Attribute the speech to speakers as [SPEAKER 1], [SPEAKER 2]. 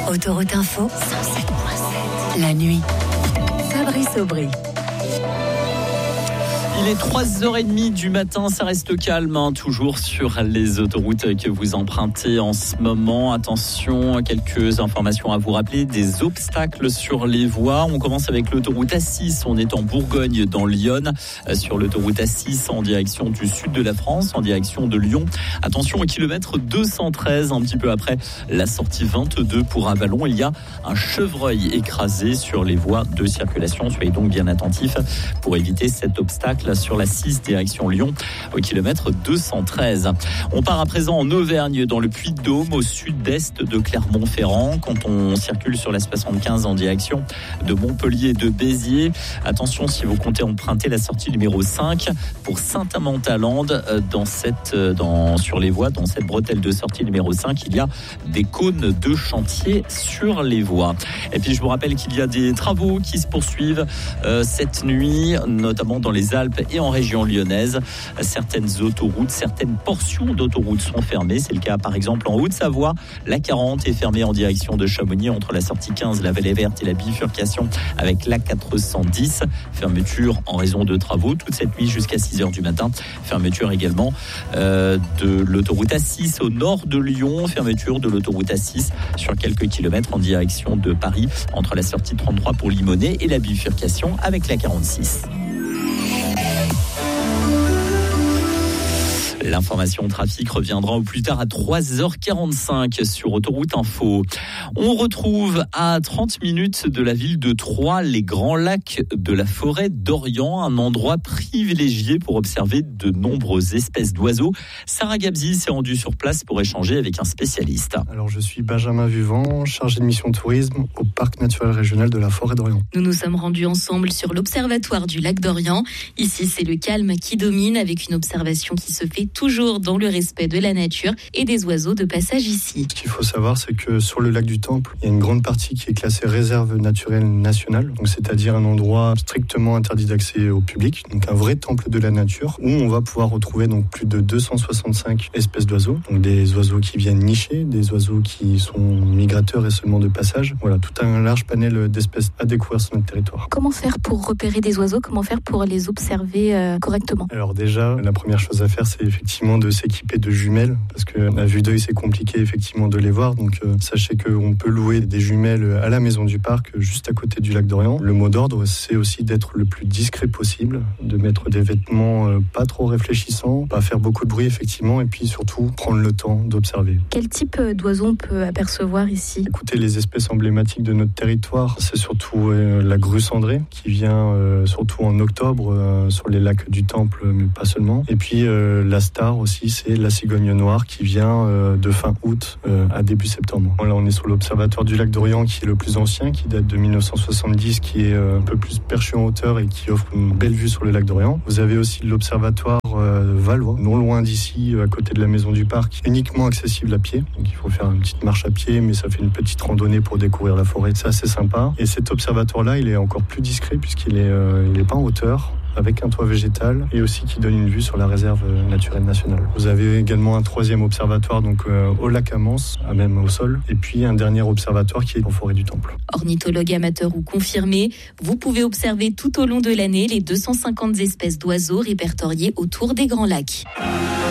[SPEAKER 1] Autoroute Info 107.7. La nuit. Fabrice Aubry.
[SPEAKER 2] Il est 3h30 du matin, ça reste calme, toujours sur les autoroutes que vous empruntez en ce moment. Attention, quelques informations à vous rappeler, des obstacles sur les voies. On commence avec l'autoroute A6, on est en Bourgogne, dans l'Yonne, sur l'autoroute A6 en direction du sud de la France, en direction de Lyon. Attention au kilomètre 213, un petit peu après la sortie 22 pour Avallon. Il y a un chevreuil écrasé sur les voies de circulation. Soyez donc bien attentifs pour éviter cet obstacle sur la 6 direction Lyon au kilomètre 213. On part à présent en Auvergne, dans le Puy-de-Dôme, au sud-est de Clermont-Ferrand, quand on circule sur la 75 en direction de Montpellier et de Béziers. Attention si vous comptez emprunter la sortie numéro 5 pour Saint-Amand-Talande, sur les voies, dans cette bretelle de sortie numéro 5, il y a des cônes de chantier sur les voies. Et puis je vous rappelle qu'il y a des travaux qui se poursuivent cette nuit, notamment dans les Alpes et en région lyonnaise. Certaines autoroutes, certaines portions d'autoroutes sont fermées. C'est le cas par exemple en Haute-Savoie. La 40 est fermée en direction de Chamonix entre la sortie 15, la Vallée Verte et la bifurcation avec la 410. Fermeture en raison de travaux toute cette nuit jusqu'à 6h du matin. Fermeture également de l'autoroute A6 au nord de Lyon. Fermeture de l'autoroute A6 sur quelques kilomètres en direction de Paris entre la sortie 33 pour Limonest et la bifurcation avec la 46. L'information trafic reviendra au plus tard à 3h45 sur Autoroute Info. On retrouve à 30 minutes de la ville de Troyes les grands lacs de la forêt d'Orient, un endroit privilégié pour observer de nombreuses espèces d'oiseaux. Sarah Gabzi s'est rendue sur place pour échanger avec un spécialiste.
[SPEAKER 3] Alors je suis Benjamin Vivant, chargé de mission tourisme au Parc naturel régional de la forêt d'Orient.
[SPEAKER 4] Nous nous sommes rendus ensemble sur l'observatoire du lac d'Orient. Ici, c'est le calme qui domine avec une observation qui se fait toujours dans le respect de la nature et des oiseaux de passage ici.
[SPEAKER 3] Ce qu'il faut savoir, c'est que sur le lac du Temple, il y a une grande partie qui est classée réserve naturelle nationale, donc c'est-à-dire un endroit strictement interdit d'accès au public, donc un vrai temple de la nature où on va pouvoir retrouver donc plus de 265 espèces d'oiseaux, donc des oiseaux qui viennent nicher, des oiseaux qui sont migrateurs et seulement de passage. Voilà, tout un large panel d'espèces à découvrir sur notre territoire.
[SPEAKER 4] Comment faire pour repérer des oiseaux ? Comment faire pour les observer correctement ?
[SPEAKER 3] Alors déjà, la première chose à faire, c'est effectivement de s'équiper de jumelles, parce que à vue d'œil, c'est compliqué effectivement de les voir. Donc sachez qu'on peut louer des jumelles à la maison du parc, juste à côté du lac d'Orient. Le mot d'ordre, c'est aussi d'être le plus discret possible, de mettre des vêtements pas trop réfléchissants, pas faire beaucoup de bruit effectivement, et puis surtout prendre le temps d'observer.
[SPEAKER 4] Quel type d'oiseaux on peut apercevoir ici ?
[SPEAKER 3] Écoutez, les espèces emblématiques de notre territoire, c'est surtout la grue cendrée, qui vient surtout en octobre sur les lacs du Temple, mais pas seulement. Et puis la star aussi, c'est la cigogne noire qui vient de fin août à début septembre. Là, on est sur l'observatoire du lac d'Orient qui est le plus ancien, qui date de 1970, qui est un peu plus perché en hauteur et qui offre une belle vue sur le lac d'Orient. Vous avez aussi l'observatoire Valois, non loin d'ici, à côté de la maison du parc, uniquement accessible à pied. Donc il faut faire une petite marche à pied, mais ça fait une petite randonnée pour découvrir la forêt. C'est assez sympa. Et cet observatoire-là, il est encore plus discret puisqu'il est pas en hauteur, avec un toit végétal et aussi qui donne une vue sur la réserve naturelle nationale. Vous avez également un troisième observatoire donc au lac Amance, même au sol, et puis un dernier observatoire qui est en forêt du Temple.
[SPEAKER 4] Ornithologue amateur ou confirmé, vous pouvez observer tout au long de l'année les 250 espèces d'oiseaux répertoriées autour des grands lacs.